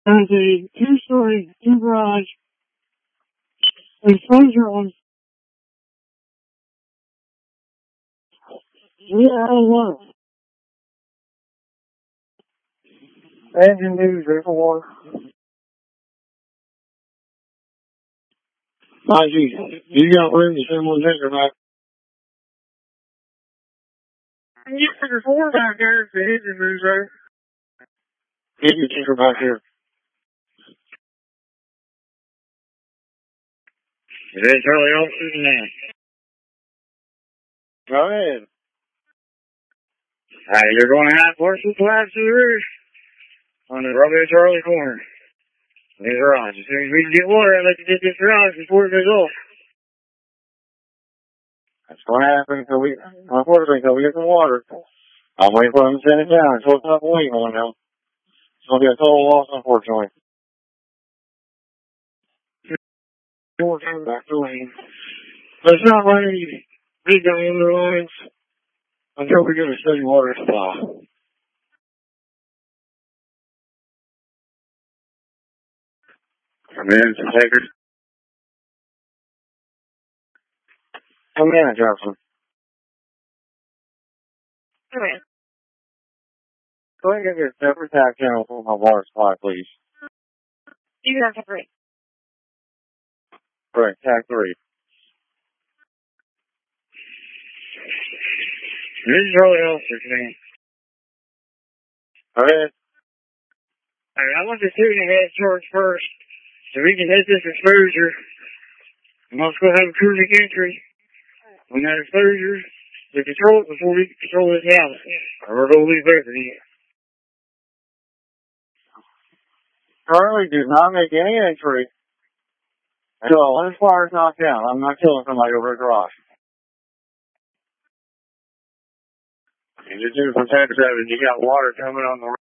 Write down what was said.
There's a two-story, two-garage, enclosure on 301. Engine news, there's a water. You got room to send one tanker back. You put your four back there if the engine moves there. Get your tanker back here. It is early officer now. Go ahead. Hey, you're going to have horses flash to the roof on the Robbie Charlie corner. These garage. As soon as we can get water, I'll let you get this garage before it goes off. That's going to happen until we get some water. I'm waiting for them to send it down. It's what's up waiting on now. It's going to be a total loss, unfortunately. We're coming back to lane. But it's not running these big diameter lines until we get a steady water supply. Come in, some takers. Come in, Johnson. Come in. Go ahead and get your separate tack channel for my water supply, please. You have 3. Correct, tack 3. This is Charlie Officer today. Go ahead. Alright, I want the shooting head charge first, so we can hit this exposure. I'm also going to have a cruising entry. When that exposure, to control it before we can control this house. Or we're going to lose both of you. Charlie, do not make any entry until this fire's knocked out. I'm not killing somebody over the garage. You just do from 10 to 7, you got water coming on the